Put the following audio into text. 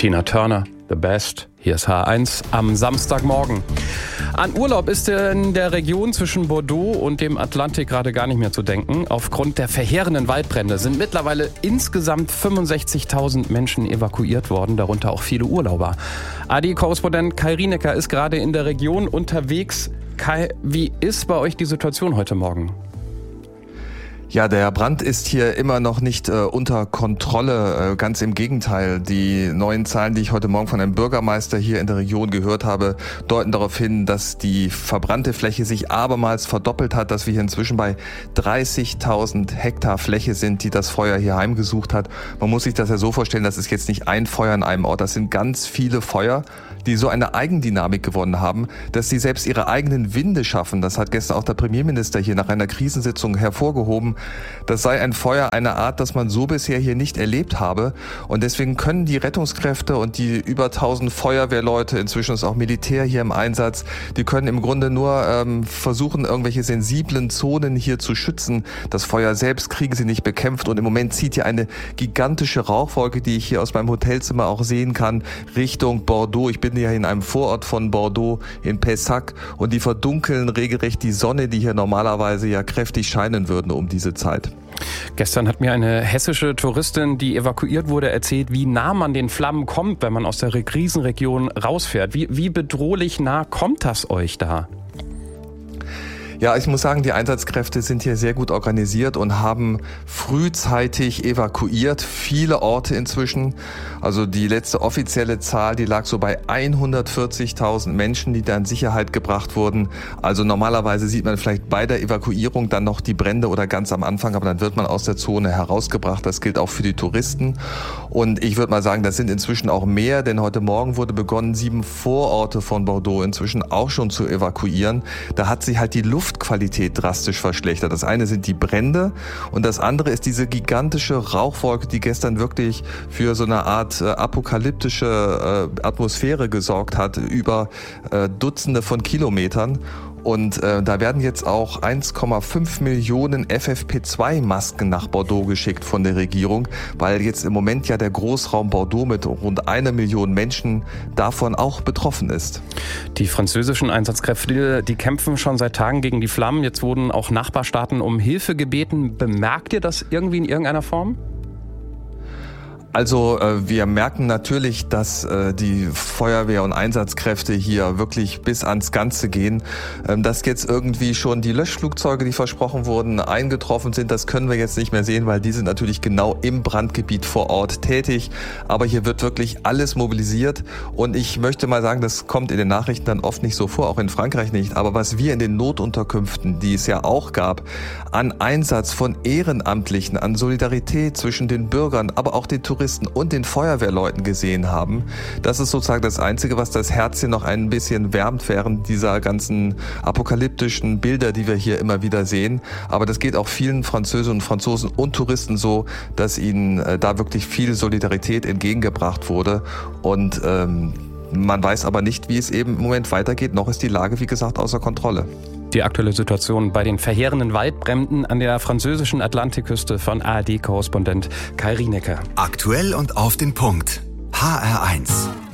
Tina Turner, The Best. Hier ist H1 am Samstagmorgen. An Urlaub ist in der Region zwischen Bordeaux und dem Atlantik gerade gar nicht mehr zu denken. Aufgrund der verheerenden Waldbrände sind mittlerweile insgesamt 65.000 Menschen evakuiert worden, darunter auch viele Urlauber. AD-Korrespondent Kai Rienecker ist gerade in der Region unterwegs. Kai, wie ist bei euch die Situation heute Morgen? Ja, der Brand ist hier immer noch nicht unter Kontrolle. Ganz im Gegenteil. Die neuen Zahlen, die ich heute Morgen von einem Bürgermeister hier in der Region gehört habe, deuten darauf hin, dass die verbrannte Fläche sich abermals verdoppelt hat, dass wir hier inzwischen bei 30.000 Hektar Fläche sind, die das Feuer hier heimgesucht hat. Man muss sich das ja so vorstellen, das ist jetzt nicht ein Feuer an einem Ort, das sind ganz viele Feuer, die so eine Eigendynamik gewonnen haben, dass sie selbst ihre eigenen Winde schaffen. Das hat gestern auch der Premierminister hier nach einer Krisensitzung hervorgehoben. Das sei ein Feuer einer Art, das man so bisher hier nicht erlebt habe. Und deswegen können die Rettungskräfte und die über 1000 Feuerwehrleute, inzwischen ist auch Militär hier im Einsatz, die können im Grunde nur versuchen, irgendwelche sensiblen Zonen hier zu schützen. Das Feuer selbst kriegen sie nicht bekämpft. Und im Moment zieht hier eine gigantische Rauchwolke, die ich hier aus meinem Hotelzimmer auch sehen kann, Richtung Bordeaux. Ich bin ja in einem Vorort von Bordeaux, in Pessac, und die verdunkeln regelrecht die Sonne, die hier normalerweise ja kräftig scheinen würde um diese Zeit. Gestern hat mir eine hessische Touristin, die evakuiert wurde, erzählt, wie nah man den Flammen kommt, wenn man aus der Krisenregion rausfährt. Wie bedrohlich nah kommt das euch da? Ja, ich muss sagen, die Einsatzkräfte sind hier sehr gut organisiert und haben frühzeitig evakuiert. Viele Orte inzwischen. Also die letzte offizielle Zahl, die lag so bei 140.000 Menschen, die da in Sicherheit gebracht wurden. Also normalerweise sieht man vielleicht bei der Evakuierung dann noch die Brände oder ganz am Anfang, aber dann wird man aus der Zone herausgebracht. Das gilt auch für die Touristen. Und ich würde mal sagen, das sind inzwischen auch mehr, denn heute Morgen wurde begonnen, 7 Vororte von Bordeaux inzwischen auch schon zu evakuieren. Da hat sich halt die Luftqualität drastisch verschlechtert. Das eine sind die Brände und das andere ist diese gigantische Rauchwolke, die gestern wirklich für so eine Art apokalyptische Atmosphäre gesorgt hat, über Dutzende von Kilometern. Und da werden jetzt auch 1,5 Millionen FFP2-Masken nach Bordeaux geschickt von der Regierung, weil jetzt im Moment ja der Großraum Bordeaux mit rund 1 Million Menschen davon auch betroffen ist. Die französischen Einsatzkräfte, die kämpfen schon seit Tagen gegen die Flammen. Jetzt wurden auch Nachbarstaaten um Hilfe gebeten. Bemerkt ihr das irgendwie in irgendeiner Form? Also wir merken natürlich, dass die Feuerwehr und Einsatzkräfte hier wirklich bis ans Ganze gehen. Dass jetzt irgendwie schon die Löschflugzeuge, die versprochen wurden, eingetroffen sind, das können wir jetzt nicht mehr sehen, weil die sind natürlich genau im Brandgebiet vor Ort tätig. Aber hier wird wirklich alles mobilisiert und ich möchte mal sagen, das kommt in den Nachrichten dann oft nicht so vor, auch in Frankreich nicht. Aber was wir in den Notunterkünften, die es ja auch gab, an Einsatz von Ehrenamtlichen, an Solidarität zwischen den Bürgern, aber auch den Touristen und den Feuerwehrleuten gesehen haben. Das ist sozusagen das Einzige, was das Herz hier noch ein bisschen wärmt während dieser ganzen apokalyptischen Bilder, die wir hier immer wieder sehen. Aber das geht auch vielen Französinnen und Franzosen und Touristen so, dass ihnen da wirklich viel Solidarität entgegengebracht wurde. Und man weiß aber nicht, wie es eben im Moment weitergeht. Noch ist die Lage, wie gesagt, außer Kontrolle. Die aktuelle Situation bei den verheerenden Waldbränden an der französischen Atlantikküste von ARD-Korrespondent Kai Rienecker. Aktuell und auf den Punkt. HR1.